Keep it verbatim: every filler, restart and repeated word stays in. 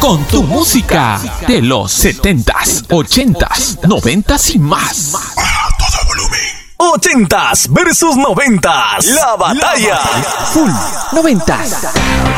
con tu música de los setentas, ochentas, noventas y más. A todo volumen. Ochentas versus noventas. La batalla. Full noventas.